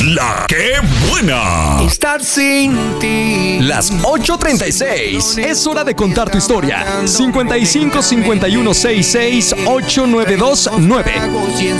La que buena. Estar sin ti. Las 8:36. Es hora de contar tu historia. 55 51 66 8929.